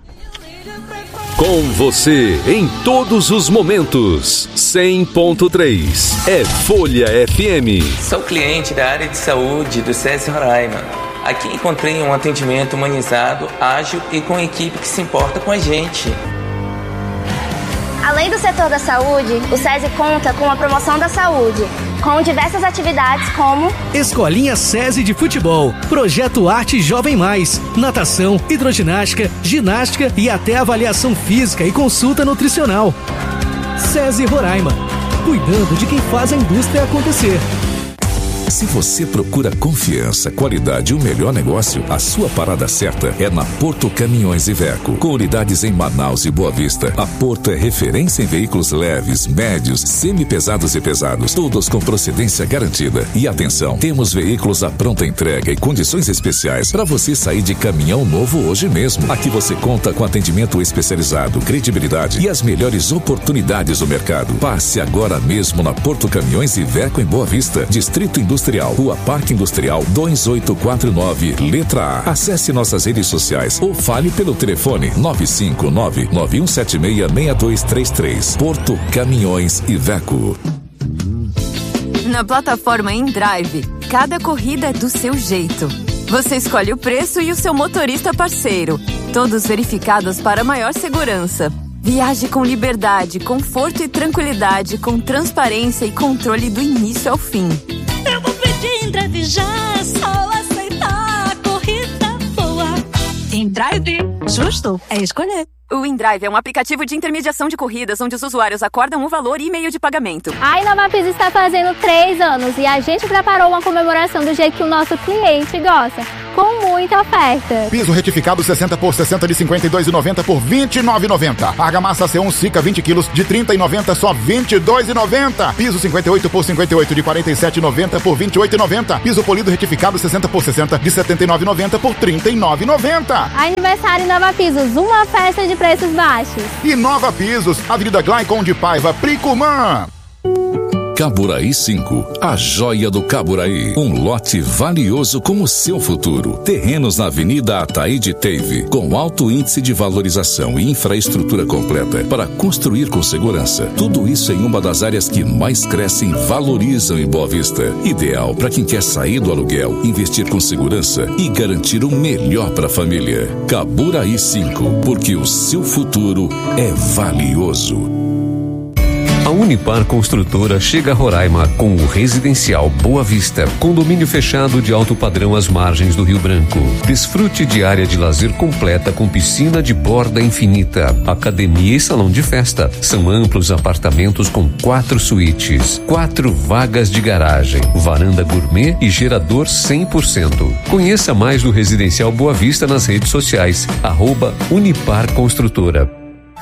Com você em todos os momentos. cem ponto três é Folha F M. Sou cliente da área de saúde do SESI Roraima. Aqui encontrei um atendimento humanizado, ágil e com equipe que se importa com a gente. Além do setor da saúde, o SESI conta com a promoção da saúde, com diversas atividades como Escolinha SESI de Futebol, Projeto Arte Jovem Mais, natação, hidroginástica, ginástica e até avaliação física e consulta nutricional. SESI Roraima, cuidando de quem faz a indústria acontecer. Se você procura confiança, qualidade e o melhor negócio, a sua parada certa é na Porto Caminhões Iveco. Com unidades em Manaus e Boa Vista, a Porto é referência em veículos leves, médios, semi-pesados e pesados, todos com procedência garantida. E atenção, temos veículos à pronta entrega e condições especiais para você sair de caminhão novo hoje mesmo. Aqui você conta com atendimento especializado, credibilidade e as melhores oportunidades do mercado. Passe agora mesmo na Porto Caminhões Iveco em Boa Vista, Distrito Industrial. Rua Parque Industrial dois oito quatro nove, letra A. Acesse nossas redes sociais ou fale pelo telefone nove cinco nove, nove um sete seis, seis dois três três. Porto Caminhões Iveco. Na plataforma InDrive, cada corrida é do seu jeito. Você escolhe o preço e o seu motorista parceiro, todos verificados para maior segurança. Viaje com liberdade, conforto e tranquilidade, com transparência e controle do início ao fim. Eu vou pedir InDrive já, é só aceitar, a corrida boa. InDrive, justo é escolher. O InDrive é um aplicativo de intermediação de corridas onde os usuários acordam um valor e meio de pagamento. A Inovapis está fazendo três anos e a gente preparou uma comemoração do jeito que o nosso cliente gosta, com muita oferta. Piso retificado sessenta por sessenta de cinquenta e dois reais e noventa centavos por vinte e nove reais e noventa centavos. Argamassa C um Sica vinte quilos de trinta reais e noventa centavos só vinte e dois reais e noventa centavos. Piso cinquenta e oito por cinquenta e oito de quarenta e sete reais e noventa centavos por vinte e oito reais e noventa centavos. Piso polido retificado sessenta por sessenta de setenta e nove reais e noventa centavos por trinta e nove reais e noventa centavos. Aniversário Nova Pisos, uma festa de preços baixos. E Nova Pisos, Avenida Glaicon de Paiva, Pricumã. Caburaí cinco, a joia do Caburaí. Um lote valioso como o seu futuro. Terrenos na Avenida Ataíde Teve, com alto índice de valorização e infraestrutura completa para construir com segurança. Tudo isso em uma das áreas que mais crescem e valorizam em Boa Vista. Ideal para quem quer sair do aluguel, investir com segurança e garantir o melhor para a família. Caburaí cinco, porque o seu futuro é valioso. Unipar Construtora chega a Roraima com o residencial Boa Vista, condomínio fechado de alto padrão às margens do Rio Branco. Desfrute de área de lazer completa com piscina de borda infinita, academia e salão de festa. São amplos apartamentos com quatro suítes, quatro vagas de garagem, varanda gourmet e gerador cem por cento. Conheça mais do residencial Boa Vista nas redes sociais, arroba Unipar Construtora.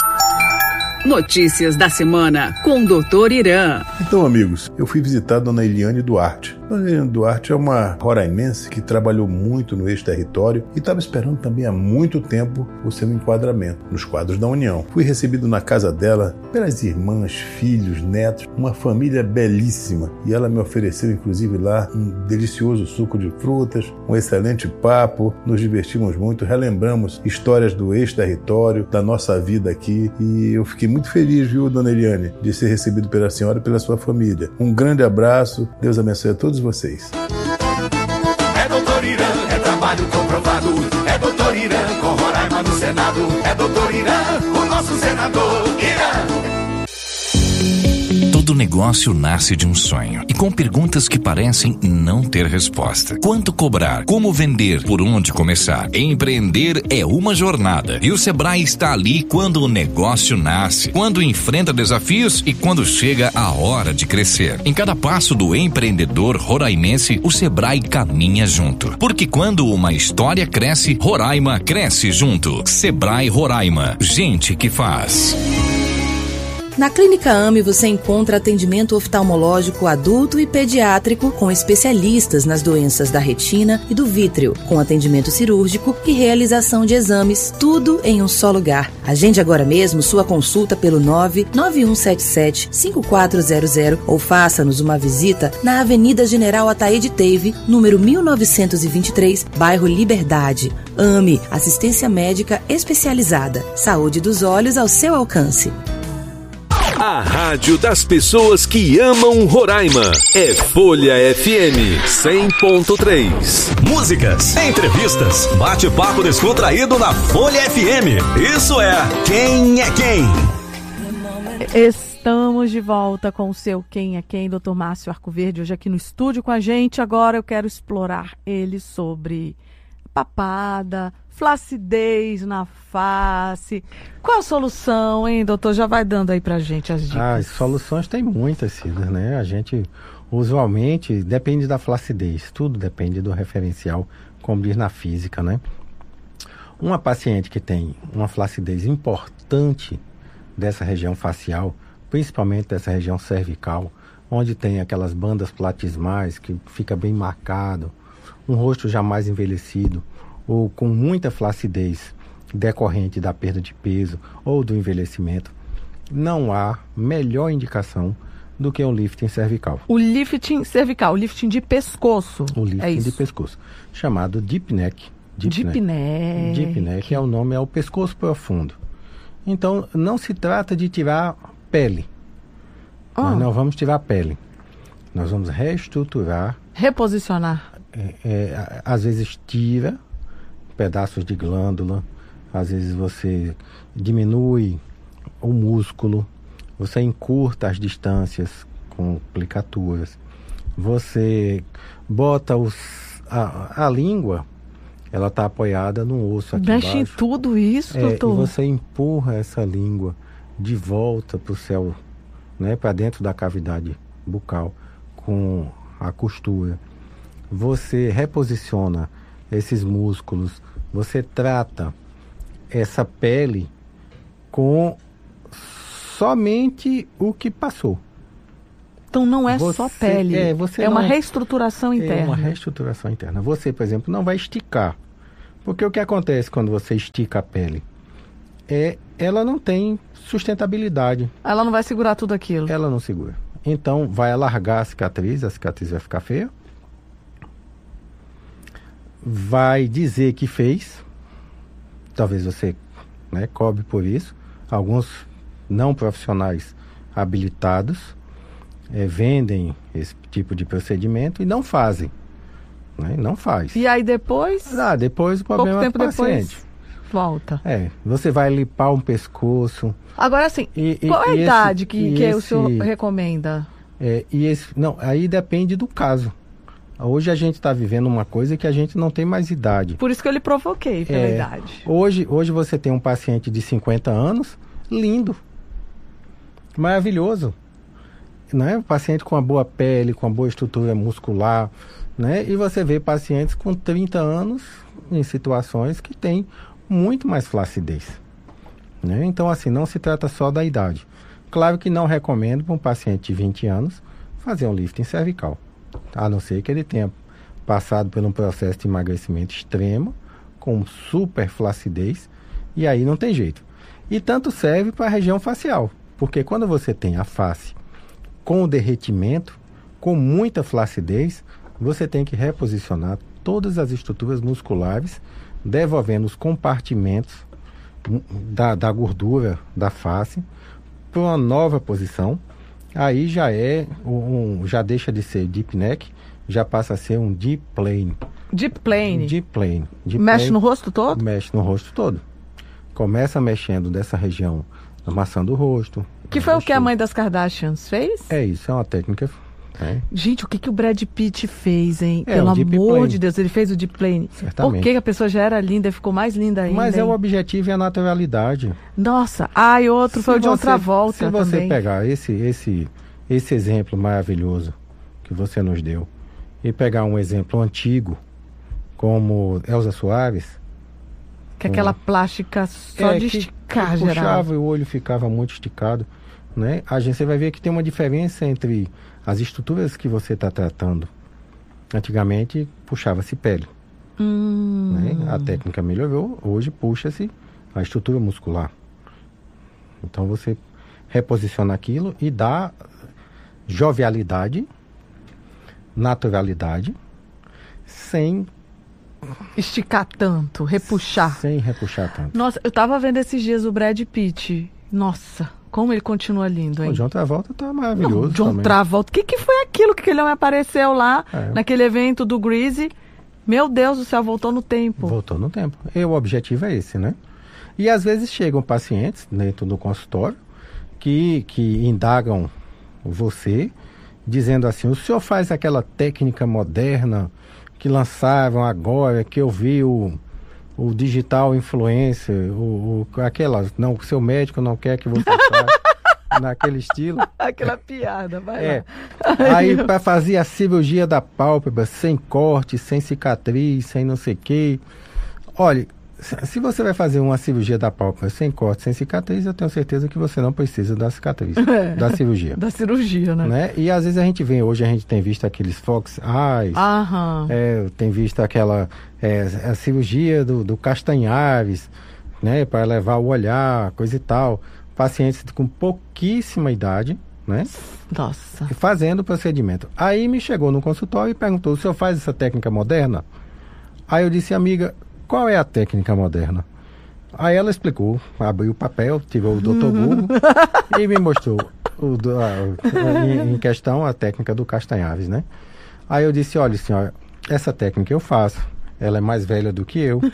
Notícias da semana com o doutor Irã. Então, amigos, eu fui visitar a dona Eliane Duarte. Dona Eliane Duarte é uma roraimense que trabalhou muito no ex-território e estava esperando também há muito tempo o seu enquadramento nos quadros da União. Fui recebido na casa dela pelas irmãs, filhos, netos, uma família belíssima. E ela me ofereceu, inclusive, lá um delicioso suco de frutas, um excelente papo. Nos divertimos muito, relembramos histórias do ex-território, da nossa vida aqui. E eu fiquei muito feliz, viu, dona Eliane, de ser recebido pela senhora e pela sua família. Um grande abraço, Deus abençoe a todos vocês. É doutor Irã, é trabalho comprovado. É doutor Irã, com Roraima no Senado. É doutor Irã, o nosso senador. Irã. Todo negócio nasce de um sonho e com perguntas que parecem não ter resposta. Quanto cobrar? Como vender? Por onde começar? Empreender é uma jornada e o Sebrae está ali quando o negócio nasce, quando enfrenta desafios e quando chega a hora de crescer. Em cada passo do empreendedor roraimense, o Sebrae caminha junto. Porque quando uma história cresce, Roraima cresce junto. Sebrae Roraima. Gente que faz. Na Clínica AME você encontra atendimento oftalmológico adulto e pediátrico com especialistas nas doenças da retina e do vítreo, com atendimento cirúrgico e realização de exames, tudo em um só lugar. Agende agora mesmo sua consulta pelo nove nove um sete sete cinco quatro zero zero ou faça-nos uma visita na Avenida General Ataíde Teve, número mil novecentos e vinte e três, bairro Liberdade. AME, assistência médica especializada. Saúde dos olhos ao seu alcance. A rádio das pessoas que amam Roraima é Folha F M cem ponto três. Músicas, entrevistas, bate-papo descontraído na Folha F M. Isso é Quem é Quem? Estamos de volta com o seu Quem é Quem, doutor Márcio Arcoverde, hoje aqui no estúdio com a gente. Agora eu quero explorar ele sobre papada, flacidez na face. Qual a solução, hein, doutor? Já vai dando aí pra gente as dicas. Ah, as soluções tem muitas, Cida, né? A gente, usualmente, depende da flacidez. Tudo depende do referencial, como diz na física, né? Uma paciente que tem uma flacidez importante dessa região facial, principalmente dessa região cervical, onde tem aquelas bandas platismais que fica bem marcado, um rosto já mais envelhecido, ou com muita flacidez decorrente da perda de peso ou do envelhecimento, não há melhor indicação do que o lifting cervical. O lifting cervical, o lifting de pescoço. O lifting é de pescoço, chamado deep neck. Deep, deep neck. neck. Deep neck é o nome, é o pescoço profundo. Então, não se trata de tirar pele. Oh. Nós não vamos tirar pele. Nós vamos reestruturar. Reposicionar. É, é, às vezes tira pedaços de glândula, às vezes você diminui o músculo, você encurta as distâncias com aplicaturas, você bota os, a, a língua, ela está apoiada no osso aqui Mexe embaixo. Mexe em tudo isso, é, doutor? E você empurra essa língua de volta para o céu, né, para dentro da cavidade bucal com a costura. Você reposiciona esses músculos, você trata essa pele com somente o que passou. Então não é você, só pele, é, você é não, uma reestruturação interna. É uma reestruturação interna. Você, por exemplo, não vai esticar. Porque o que acontece quando você estica a pele? É, ela não tem sustentabilidade. Ela não vai segurar tudo aquilo. Ela não segura. Então vai alargar a cicatriz, a cicatriz vai ficar feia. Vai dizer que fez, talvez você, né, cobre por isso. Alguns não profissionais habilitados é, vendem esse tipo de procedimento e não fazem, né, não faz. E aí depois? Ah, depois o problema pouco tempo é do paciente. Depois... Volta. É, você vai limpar um pescoço. Agora, assim, e, qual é a e idade esse, que, que esse, o senhor recomenda? É, e esse, não, aí depende do caso. Hoje a gente está vivendo uma coisa que a gente não tem mais idade. Por isso que eu lhe provoquei pela é, idade. Hoje, hoje você tem um paciente de cinquenta anos, lindo, maravilhoso. Né? Um paciente com uma boa pele, com uma boa estrutura muscular. Né? E você vê pacientes com trinta anos em situações que têm muito mais flacidez. Né? Então, assim, não se trata só da idade. Claro que não recomendo para um paciente de vinte anos fazer um lifting cervical. A não ser que ele tenha passado por um processo de emagrecimento extremo, com super flacidez, e aí não tem jeito. E tanto serve para a região facial, porque quando você tem a face com o derretimento, com muita flacidez, você tem que reposicionar todas as estruturas musculares, devolvendo os compartimentos da, da gordura da face para uma nova posição. Aí já é um, já deixa de ser deep neck, já passa a ser um deep plane. Deep plane? Deep plane. Deep mexe plane, no rosto todo? Mexe no rosto todo. Começa mexendo dessa região da maçã do rosto. Que foi o que a mãe das Kardashians fez? É isso, é uma técnica. É. Gente, o que, que o Brad Pitt fez, hein? É, Pelo um deep amor plane. de Deus, ele fez o deep plane. Certamente. Por que a pessoa já era linda e ficou mais linda ainda? Mas é hein? o objetivo e a naturalidade. Nossa, ah, e outro Se foi o de você- outra volta Se você também. pegar esse, esse, esse exemplo maravilhoso que você nos deu e pegar um exemplo antigo, como Elza Soares, Que é aquela plástica só é, de que- esticar, que geral. puxava e o olho ficava muito esticado, né? A gente você vai ver que tem uma diferença entre as estruturas que você está tratando. Antigamente puxava-se pele, Hum. né? A técnica melhorou, hoje puxa-se a estrutura muscular. Então você reposiciona aquilo e dá jovialidade, naturalidade, sem Esticar tanto, repuxar. Sem repuxar tanto. Nossa, eu tava vendo esses dias o Brad Pitt. Nossa, como ele continua lindo, hein? O John Travolta tá maravilhoso. Não, John também. Travolta. O que, que foi aquilo que aquele homem apareceu lá, É. naquele evento do Greasy? Meu Deus do céu, voltou no tempo. Voltou no tempo. E o objetivo é esse, né? E às vezes chegam pacientes dentro do consultório que, que indagam você, dizendo assim, o senhor faz aquela técnica moderna que lançaram agora, que eu vi o, o digital influencer, o, o, aquela, não, o seu médico não quer que você faça, naquele estilo. Aquela piada, vai É. lá. Aí para fazer a cirurgia da pálpebra, sem corte, sem cicatriz, sem não sei o quê. Olha, se se você vai fazer uma cirurgia da pálpebra sem corte, sem cicatriz, eu tenho certeza que você não precisa da cicatriz, É. da cirurgia. Da cirurgia, né? Né? E às vezes a gente vê, hoje a gente tem visto aqueles Fox Eyes, Aham. é, tem visto aquela é, a cirurgia do, do Castanhares, né, para levar o olhar, coisa e tal. Pacientes com pouquíssima idade, né? Nossa. Fazendo o procedimento. Aí me chegou no consultório e perguntou, o senhor faz essa técnica moderna? Aí eu disse, amiga, qual é a técnica moderna? Aí ela explicou, abriu o papel, tirou o doutor Google e me mostrou o, do- a- em, em questão a técnica do Castanhares, né? Aí eu disse, olha senhora, essa técnica eu faço, ela é mais velha do que eu.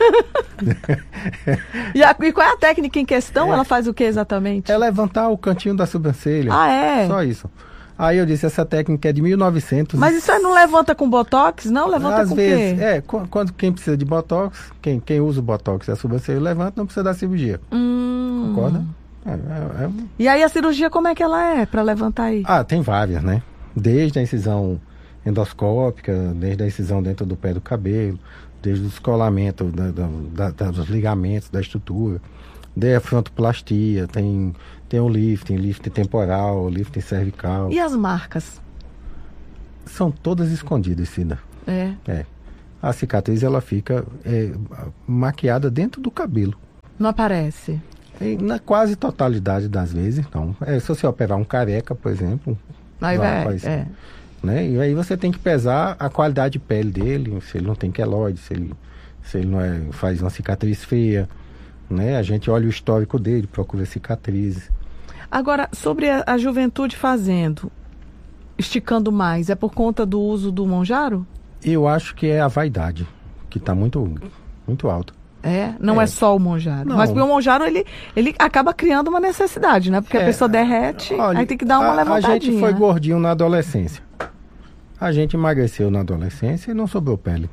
E, a- e qual é a técnica em questão? Ela faz o que exatamente? É levantar o cantinho da sobrancelha. Ah, é? Só isso. Aí eu disse, essa técnica é de mil e novecentos. Mas isso aí não levanta com botox? Não, levanta Às com o vezes, quê? é, qu- quando quem precisa de botox, quem, quem usa o botox e a sobrancelha levanta, não precisa da cirurgia. Hum. Concorda? É, é, é um- E aí a cirurgia como é que ela é pra levantar aí? Ah, tem várias, né? Desde a incisão endoscópica, desde a incisão dentro do pé do cabelo, desde o descolamento da, da- da- da- dos ligamentos, da estrutura, desde a frontoplastia, tem, tem o lifting, lifting temporal, lifting cervical. E as marcas? São todas escondidas, Cida. É. É. A cicatriz, ela fica é, maquiada dentro do cabelo. Não aparece? E na quase totalidade das vezes, não. É, se você operar um careca, por exemplo... Aí vai, aparecer, é. né? E aí você tem que pesar a qualidade de pele dele, se ele não tem queloide, se ele, se ele não é, faz uma cicatriz feia, né? A gente olha o histórico dele, procura cicatrizes. Agora, sobre a, a juventude fazendo, esticando mais, é por conta do uso do Monjaro? Eu acho que é a vaidade, que está muito, muito alta. É? Não é, é só o Monjaro. Não. Mas o Monjaro, ele, ele acaba criando uma necessidade, né? Porque é, a pessoa derrete, olha, aí tem que dar uma a, levantadinha. A gente foi gordinho na adolescência. A gente emagreceu na adolescência e não sobrou pele.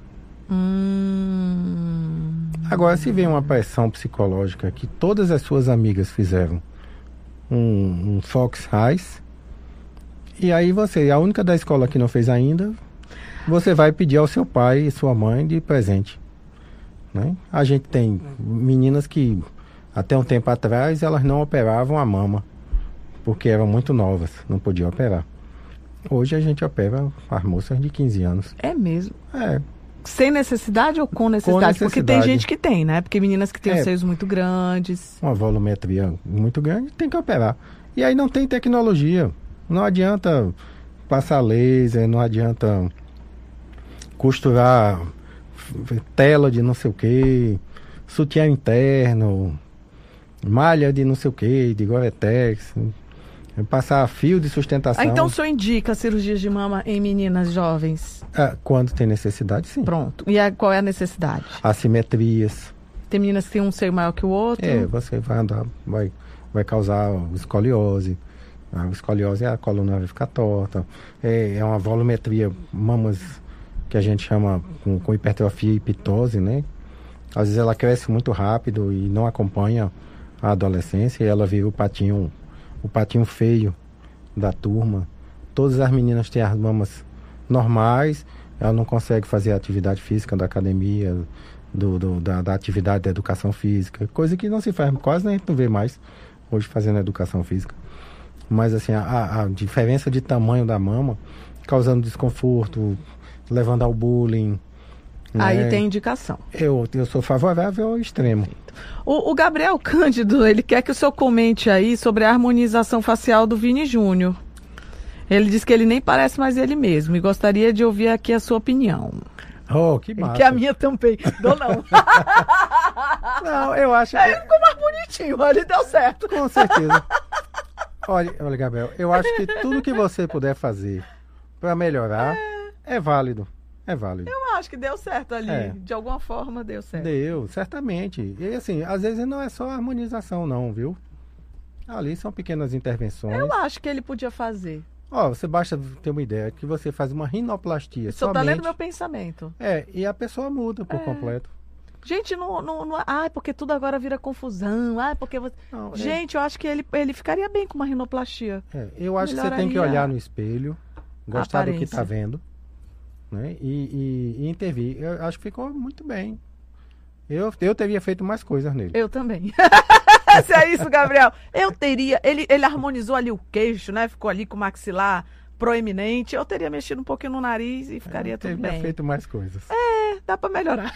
Hum... Agora, se vem uma pressão psicológica que todas as suas amigas fizeram um, um Fox Highs, e aí você, a única da escola que não fez ainda, você vai pedir ao seu pai e sua mãe de presente. Né? A gente tem meninas que até um tempo atrás elas não operavam a mama porque eram muito novas, não podiam operar. Hoje a gente opera as moças de quinze anos. É mesmo? É. Sem necessidade ou com necessidade? Com necessidade. Porque tem gente que tem, né? Porque meninas que têm é, os seios muito grandes. Uma volumetria muito grande, tem que operar. E aí não tem tecnologia. Não adianta passar laser, não adianta costurar tela de não sei o que, sutiã interno, malha de não sei o que, de Gore-Tex, passar fio de sustentação. Ah, então o senhor indica cirurgias de mama em meninas jovens? Ah, quando tem necessidade, sim. Pronto. E a, qual é a necessidade? Assimetrias. Tem meninas que têm um seio maior que o outro? É, você vai andar, vai, vai causar escoliose. A escoliose, a coluna vai ficar torta. É, é uma volumetria, mamas que a gente chama com, com hipertrofia e pitose, né? Às vezes ela cresce muito rápido e não acompanha a adolescência e ela vira o patinho, o patinho feio da turma. Todas as meninas têm as mamas normais, ela não consegue fazer a atividade física da academia, do, do, da, da atividade da educação física, coisa que não se faz, quase nem a gente não vê mais hoje fazendo educação física. Mas assim, a, a diferença de tamanho da mama, causando desconforto, levando ao bullying. Aí né? Tem indicação. Eu, eu sou favorável ao extremo. O, o Gabriel Cândido, ele quer que o senhor comente aí sobre a harmonização facial do Vini Júnior. Ele diz que ele nem parece mais ele mesmo e gostaria de ouvir aqui a sua opinião. Oh, que massa. Que a minha também. Dou não. Não, eu acho que... É, ele ficou mais bonitinho, ele deu certo. Com certeza. Olha, olha, Gabriel, eu acho que tudo que você puder fazer para melhorar é... é válido. É válido. Eu acho que deu certo ali. É. De alguma forma deu certo. Deu, certamente. E assim, às vezes não é só harmonização não, viu? Ali são pequenas intervenções. Eu acho que ele podia fazer. Ó, você basta ter uma ideia que você faz uma rinoplastia. Só somente... tá lendo meu pensamento. É, e a pessoa muda por é. completo. Gente, não, não, não... Ah, porque tudo agora vira confusão. Ah, porque você... Não, Gente, é... eu acho que ele, ele ficaria bem com uma rinoplastia. É, eu acho Melhoraria... que você tem que olhar no espelho, gostar do que tá vendo, né? E, e, e intervir. Eu acho que ficou muito bem. Eu, eu teria feito mais coisas nele. Eu também. Se é isso, Gabriel. Eu teria... Ele, ele harmonizou ali o queixo, né? Ficou ali com o maxilar proeminente. Eu teria mexido um pouquinho no nariz e ficaria eu tudo bem. Teria feito mais coisas. É, dá pra melhorar.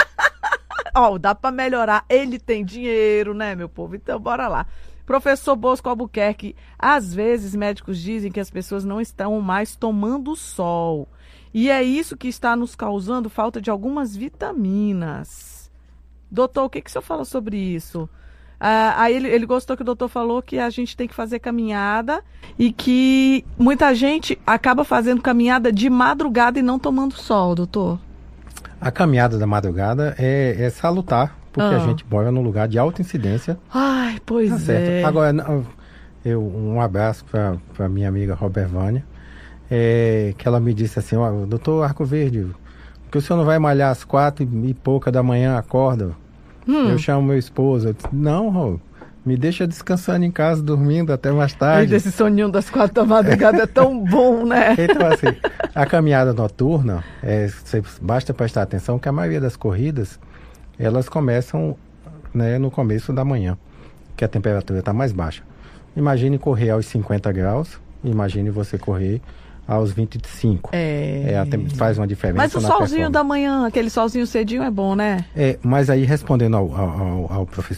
Ó, oh, dá pra melhorar. Ele tem dinheiro, né, meu povo? Então, bora lá. Professor Bosco Albuquerque, às vezes médicos dizem que as pessoas não estão mais tomando sol. E é isso que está nos causando falta de algumas vitaminas. Doutor, o que, que o senhor fala sobre isso? Ah, aí ele, ele gostou que o doutor falou que a gente tem que fazer caminhada e que muita gente acaba fazendo caminhada de madrugada e não tomando sol, doutor. A caminhada da madrugada é, é salutar, porque ah. a gente mora num lugar de alta incidência. Ai, pois tá certo. é. Agora, eu, um abraço para minha amiga Robervânia, é, que ela me disse assim, ó, doutor Arco Verde, porque o senhor não vai malhar às quatro e pouca da manhã, acorda? Hum. Eu chamo meu esposo, eu disse, não, Rô, me deixa descansando em casa, dormindo até mais tarde. E desse soninho das quatro da madrugada é tão bom, né? Então, assim, a caminhada noturna, é, você, basta prestar atenção que a maioria das corridas, elas começam, né, no começo da manhã, que a temperatura está mais baixa. Imagine correr aos cinquenta graus, imagine você correr aos vinte e cinco. É. é até faz uma diferença. Mas o solzinho da manhã, aquele solzinho cedinho é bom, né? É, mas aí respondendo ao, ao, ao professor